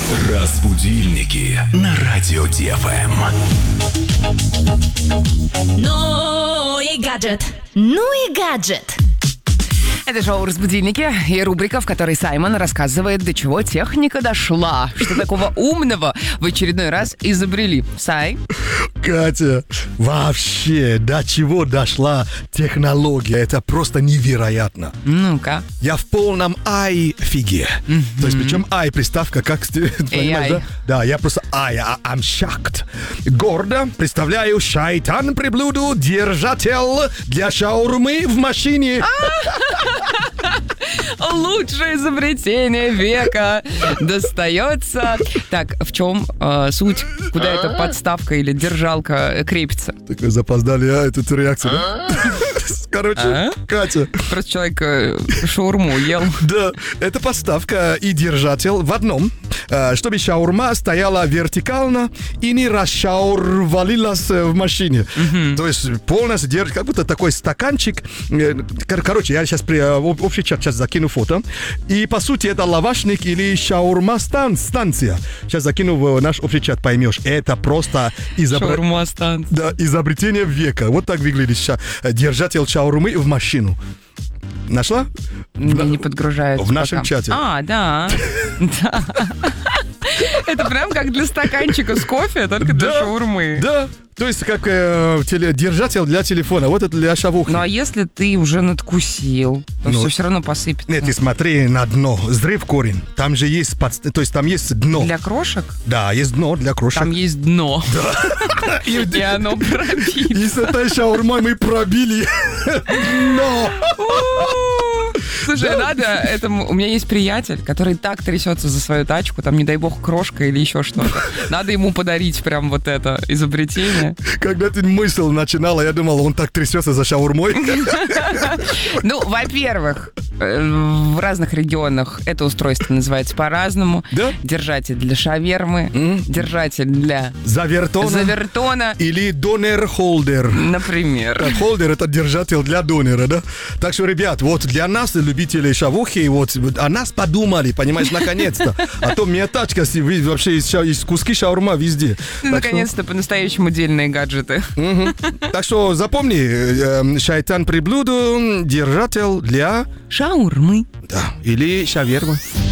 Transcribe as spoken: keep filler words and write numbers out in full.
Разбудильники на радио Ди Эф Эм. Ну и гаджет. Ну и гаджет. Это шоу «Разбудильники» и рубрика, в которой Саймон рассказывает, до чего техника дошла. Что такого умного в очередной раз изобрели. Сай? Катя, вообще, до чего дошла технология? Это просто невероятно. Ну-ка. Я в полном ай-фиге. Mm-hmm. То есть, причем ай приставка, как ты понимаешь, да? Да, я просто ай, I'm shocked. Гордо представляю шайтан приблуду, держатель для шаурмы в машине. Лучшее изобретение века достается. Так, в чем э, суть? Куда эта подставка или держалка крепится? Так вы запоздали, а, эту реакцию, да? Короче, а? Катя. Просто человек э, шаурму ел. Да, это подставка и держатель в одном, э, чтобы шаурма стояла вертикально и не расшаурвалилась в машине. Mm-hmm. То есть полностью держит, как будто такой стаканчик. Э, кор- короче, я сейчас при э, общий чат сейчас закину фото. И по сути это лавашник или шаурма-станция. Сейчас закину в наш общий чат, поймешь. Это просто изобр... Шаурма-станция. Да, изобретение века. Вот так выглядит ша... держатель шаурмы в машину. Нашла? Мне не подгружается. В нашем пока. чате. А, да. Да. Это прям как для стаканчика с кофе, только для шаурмы. Да. То есть как э, теле, держатель для телефона. Вот это для шавухи. Ну а если ты уже надкусил, то ну, все, все равно посыпется. Нет, ты смотри на дно. Взрыв корень. Там же есть, под... то есть там есть дно. Для крошек? Да, есть дно для крошек. Там есть дно. Да. И оно пробито. И с этой шаурмой мы пробили дно. Слушай, да. надо этому... У меня есть приятель, который так трясется за свою тачку, там, не дай бог, крошка или еще что-то. Надо ему подарить прям вот это изобретение. Когда ты мысль начинала, я думал, он так трясется за шаурмой. Ну, во-первых, в разных регионах это устройство называется по-разному. Да? Держатель для шавермы, mm. держатель для... Завертона. Завертона. Или донер-холдер. Например. Холдер — это держатель для донера, да? Так что, ребят, вот для нас, любителей шавухи, вот о нас подумали, понимаешь, наконец-то. А то у меня тачка вообще из, из куски шаурма везде. Ну, наконец-то что... по-настоящему дельные гаджеты. Угу. Так что запомни, э, шайтан приблуду, держатель для... Шаурмы. Да, или шавермы.